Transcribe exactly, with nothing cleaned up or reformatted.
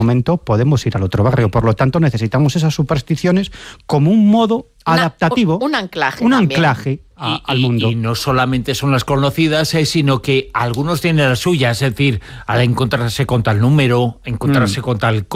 momento podemos ir al otro barrio. Por lo tanto, necesitamos esas supersticiones como un modo Una, adaptativo, un, un anclaje un también. anclaje a, Y, al y, mundo. y no solamente son las conocidas, eh, sino que algunos tienen las suyas, es decir, al encontrarse con tal número, encontrarse mm. con tal